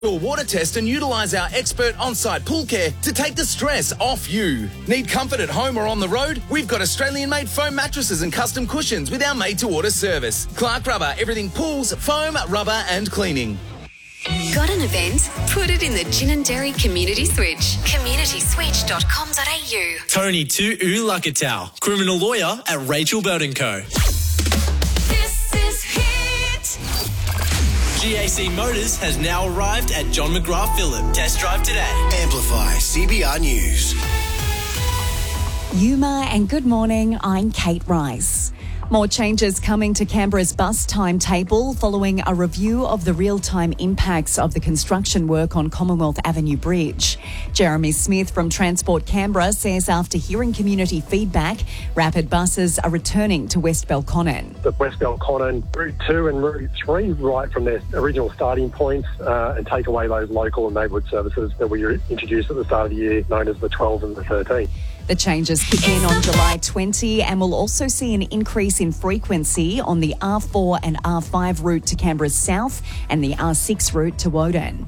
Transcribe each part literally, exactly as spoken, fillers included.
Your water test and utilise our expert on-site pool care to take the stress off you. Need comfort at home or on the road? We've got Australian-made foam mattresses and custom cushions with our made-to-order service. Clark Rubber, everything pools, foam, rubber and cleaning. Got an event? Put it in the Ginninderry Community Switch. community switch dot com dot a u. Tony Tu'u Lakatau, criminal lawyer at Rachel Belt and Co. This is Hit. G A C Motors has now arrived at John McGrath Phillip. Test drive today. Amplify C B R News. Yuma and good morning, I'm Kate Rice. More changes coming to Canberra's bus timetable following a review of the real-time impacts of the construction work on Commonwealth Avenue Bridge. Jeremy Smith from Transport Canberra says after hearing community feedback, rapid buses are returning to West Belconnen. The West Belconnen Route two and Route three right from their original starting points uh, and take away those local and neighbourhood services that we introduced at the start of the year, known as the twelve and the thirteen. The changes kick in on July twentieth and will also see an increase in frequency on the R four and R five route to Canberra's south and the R six route to Woden.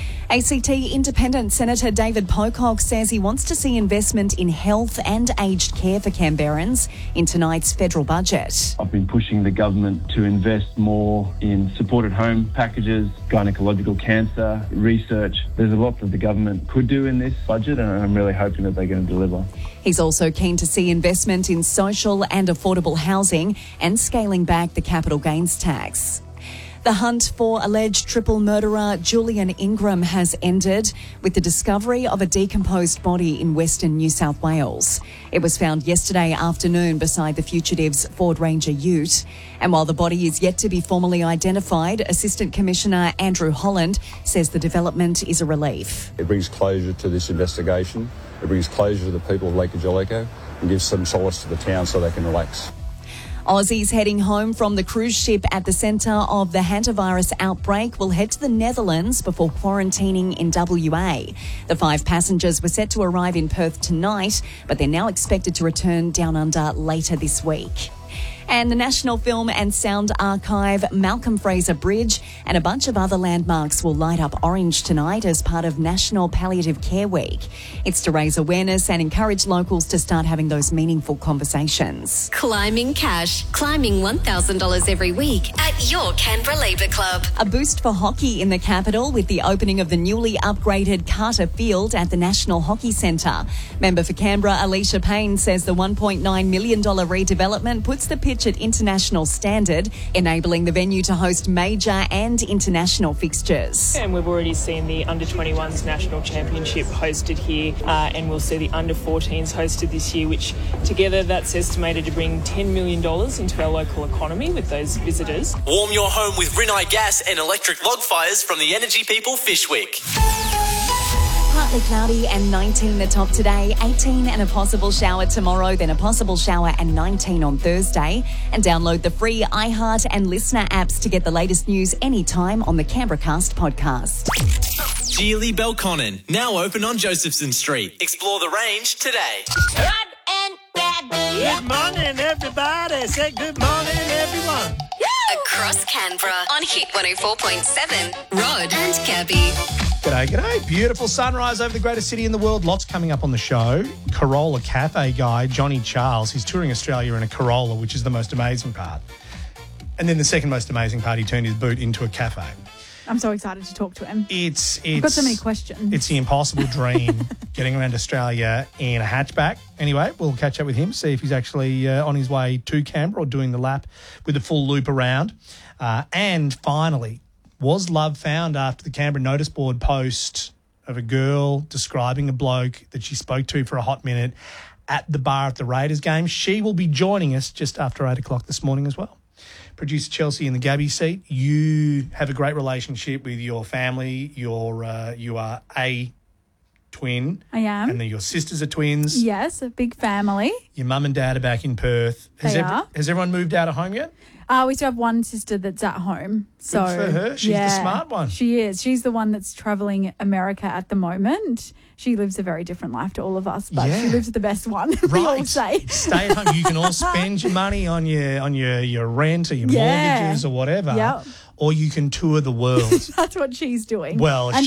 A C T Independent Senator David Pocock says he wants to see investment in health and aged care for Canberrans in tonight's federal budget. I've been pushing the government to invest more in supported home packages, gynecological cancer, research. There's a lot that the government could do in this budget and I'm really hoping that they're going to deliver. He's also keen to see investment in social and affordable housing and scaling back the capital gains tax. The hunt for alleged triple murderer Julian Ingram has ended with the discovery of a decomposed body in Western New South Wales. It was found yesterday afternoon beside the fugitive's Ford Ranger ute. And while the body is yet to be formally identified, Assistant Commissioner Andrew Holland says the development is a relief. It brings closure to this investigation. It brings closure to the people of Lake Angelica and gives some solace to the town so they can relax. Aussies heading home from the cruise ship at the centre of the hantavirus outbreak will head to the Netherlands before quarantining in W A. The five passengers were set to arrive in Perth tonight, but they're now expected to return down under later this week. And the National Film and Sound Archive, Malcolm Fraser Bridge and a bunch of other landmarks will light up orange tonight as part of National Palliative Care Week. It's to raise awareness and encourage locals to start having those meaningful conversations. Climbing cash. Climbing one thousand dollars every week at your Canberra Labour Club. A boost for hockey in the capital with the opening of the newly upgraded Carter Field at the National Hockey Centre. Member for Canberra, Alicia Payne, says the one point nine million dollars redevelopment puts the pitch at international standard, enabling the venue to host major and international fixtures. And we've already seen the under twenty-ones national championship hosted here, uh, and we'll see the under fourteens hosted this year, which together that's estimated to bring ten million dollars into our local economy with those visitors. Warm your home with Rinnai gas and electric log fires from the Energy People Fish Week. Partly cloudy and nineteen the top today, eighteen and a possible shower tomorrow, then a possible shower and nineteen on Thursday. And download the free iHeart and Listener apps to get the latest news anytime on the Canberra Cast podcast. Geely Belconnen, now open on Josephson Street. Explore the range today. Good morning, everybody. Say good morning, everyone. Across Canberra on Hit one oh four point seven. Rod and Gabby. G'day, g'day. Beautiful sunrise over the greatest city in the world. Lots coming up on the show. Corolla Cafe guy, Johnny Charles, he's touring Australia in a Corolla, which is the most amazing part. And then the second most amazing part, he turned his boot into a cafe. I'm so excited to talk to him. It's, it's I've got so many questions. It's the impossible dream, getting around Australia in a hatchback. Anyway, we'll catch up with him, see if he's actually uh, on his way to Canberra or doing the lap with the full loop around. Uh, and finally, was love found after the Canberra notice board post of a girl describing a bloke that she spoke to for a hot minute at the bar at the Raiders game? She will be joining us just after eight o'clock this morning as well. Producer Chelsea in the Gabby seat, you have a great relationship with your family. You're, uh, you are a twin. I am. And then your sisters are twins. Yes, a big family. Your mum and dad are back in Perth. Has They every, are. Has everyone moved out of home yet? Uh, we still have one sister that's at home. So for her. She's the yeah, smart one. She is. She's the one that's travelling America at the moment. She lives a very different life to all of us, but Yeah. she lives the best one. We all Right. say. Stay at home. You can all spend your money on your on your, your rent or your Yeah. mortgages or whatever. Yep. Or you can tour the world. That's what she's doing. Well, and